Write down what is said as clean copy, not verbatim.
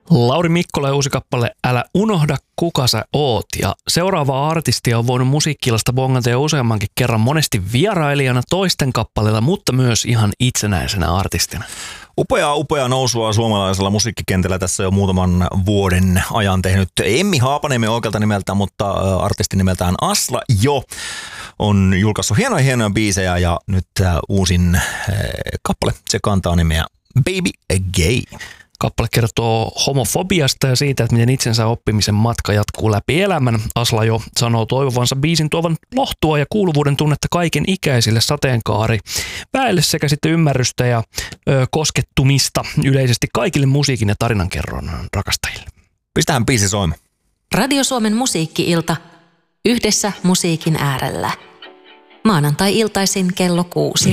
Lauri Mikkola uusi kappale Älä unohda kuka sä oot. Ja seuraavaa artistia on voinut Musiikki-illasta bongata jo useammankin kerran monesti vierailijana toisten kappaleilla, mutta myös ihan itsenäisenä artistina. Upea nousua suomalaisella musiikkikentällä tässä jo muutaman vuoden ajan tehnyt Emmi Haapaniemen oikealta nimeltä, mutta artisti nimeltään Asla Jo on julkaissut hienoja biisejä ja nyt uusin kappale, se kantaa nimeä Baby Gay. Kappale kertoo homofobiasta ja siitä, että miten itsensä oppimisen matka jatkuu läpi elämän. Asla Jo sanoo toivovansa biisin tuovan lohtua ja kuuluvuuden tunnetta kaiken ikäisille sateenkaari väelle sekä sitten ymmärrystä ja koskettumista yleisesti kaikille musiikin ja tarinankerronnan rakastajille. Pistähän biisi soimaan. Radio Suomen musiikki-ilta yhdessä musiikin äärellä. Maanantai-iltaisin kello 6.